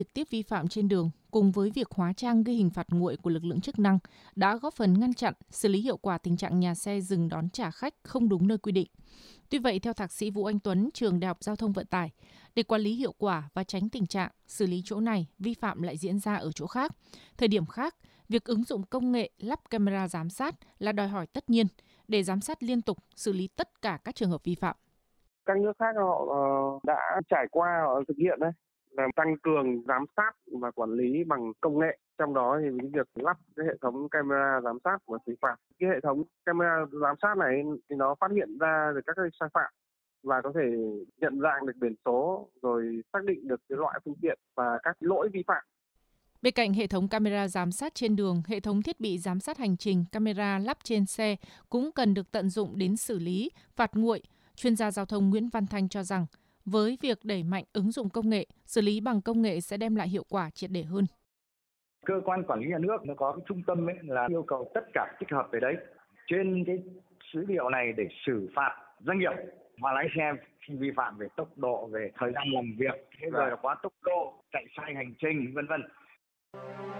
Trực tiếp vi phạm trên đường cùng với việc hóa trang ghi hình phạt nguội của lực lượng chức năng đã góp phần ngăn chặn, xử lý hiệu quả tình trạng nhà xe dừng đón trả khách không đúng nơi quy định. Tuy vậy, theo Thạc sĩ Vũ Anh Tuấn, trường Đại học Giao thông Vận tải, để quản lý hiệu quả và tránh tình trạng xử lý chỗ này, vi phạm lại diễn ra ở chỗ khác, thời điểm khác, việc ứng dụng công nghệ lắp camera giám sát là đòi hỏi tất nhiên để giám sát liên tục, xử lý tất cả các trường hợp vi phạm. Các nước khác họ đã trải qua, họ thực hiện đấy, là tăng cường giám sát và quản lý bằng công nghệ. Trong đó thì cái việc lắp cái hệ thống camera giám sát và xử phạt. Cái hệ thống camera giám sát này thì nó phát hiện ra được các cái sai phạm và có thể nhận dạng được biển số, rồi xác định được cái loại phương tiện và các lỗi vi phạm. Bên cạnh hệ thống camera giám sát trên đường, hệ thống thiết bị giám sát hành trình camera lắp trên xe cũng cần được tận dụng đến xử lý, phạt nguội. Chuyên gia giao thông Nguyễn Văn Thanh cho rằng, với việc đẩy mạnh ứng dụng công nghệ, xử lý bằng công nghệ sẽ đem lại hiệu quả triệt để hơn. Cơ quan quản lý nhà nước nó có cái trung tâm ấy là yêu cầu tất cả tích hợp về đấy. Trên cái dữ liệu này để xử phạt doanh nghiệp và lái xe khi vi phạm về tốc độ, về thời gian làm việc, thế rồi là quá tốc độ, chạy sai hành trình, vân vân.